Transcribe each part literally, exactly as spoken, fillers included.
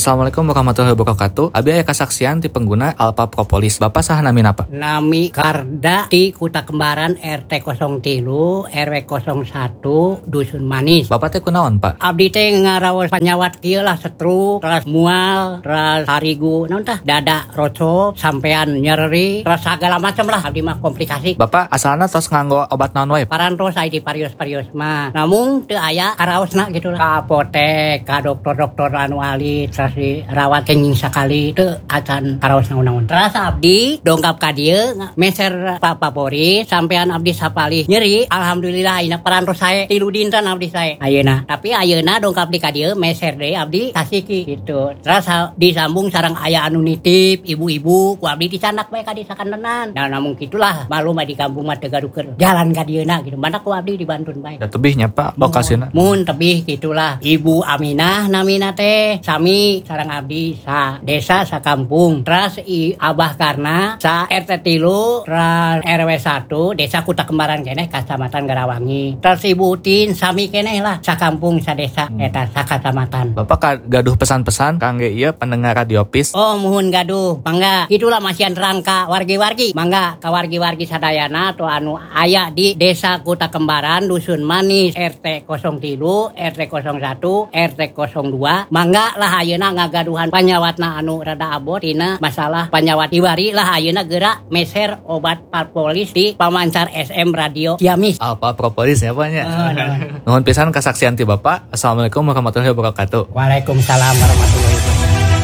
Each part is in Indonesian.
Assalamualaikum warahmatullahi wabarakatuh. Abi aya kasaksian ti pengguna Alpha Propolis. Bapak saha nami napa? Nami Karda ti Kuta Kembaran R T nol tiga R W nol satu Dusun Manis. Bapak teh kunaon, Pak? Abdi teh ngaraos panyawat kieu lah stroke, terus mual, terus harigu, naon tah? Dada roco, sampean nyeri, terus segala macam lah abdi mah komplikasi. Bapak asalna tos nganggo obat naon wae? Parantos aya di parios-parios mah. Namun teu aya karaosna gitu lah. Ka apotek, ka dokter-dokter anu ahli, terus dirawat kenging sakali teu acan karaos naon-naon. Terus abdi dongkap ka dieu meser Pak Papori sampean abdi sapalih nyeri. Alhamdulillah ayeuna parantos sae tilu dinten abdi sae. Ayeuna, tapi ayeuna dongkap di ka dieu meser deui abdi kasiki gitu. Terus disambung sareng aya anu nitip ibu-ibu ku abdi dicanak bae ka di sakantenan. Nah namun kitulah malu mah di kampung mah teu gadukeun jalan ka dieuna gitu. Mana ku abdi dibantun bae. Da tebihnya Pak lokasina. Mun tebih gitulah. Ibu Aminah namina teh sami sareng abdi sa desa sa kampung. Terus i Abah Karna sa R T tilu terus R W satu desa Kuta Kembaran keneh Kacamatan Garawangi. Terus Ibu Utin sami keneh lah sa kampung sa desa hmm. eta sa kacamatan. Bapak gaduh pesan-pesan kangge ieu pendengar Radio Peace. Oh muhun gaduh. Mangga itulah masian rangka wargi-wargi. Mangga ka wargi-wargi sadayana atau anu aya di desa Kuta Kembaran Dusun Manis R T nol tiga R T nol satu R T nol dua. Mangga lah ayeuna ngagaduhan panyawatna anu rada abot tina masalah panyawat iwari lah ayeuna geura meser obat Propolis di pamancar S M Radio Ciamis. Alpha Propolis ya Pak nya. Oh, nuhun pisan kasaksian ti Bapak. Assalamualaikum warahmatullahi wabarakatuh. Waalaikumsalam warahmatullahi wabarakatuh.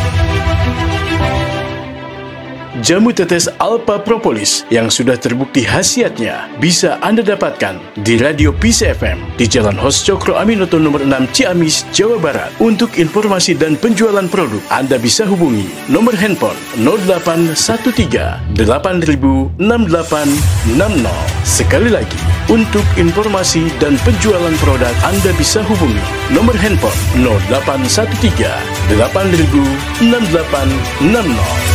Jamu tetes Alpha Propolis yang sudah terbukti khasiatnya bisa Anda dapatkan di Radio Peace F M di Jalan Hos Cokro Aminoto nomor enam Ciamis, Jawa Barat. Untuk informasi dan penjualan produk, Anda bisa hubungi nomor handphone nol delapan satu tiga delapan nol enam delapan enam nol. Sekali lagi, untuk informasi dan penjualan produk, Anda bisa hubungi nomor handphone nol delapan satu tiga delapan nol enam delapan enam nol.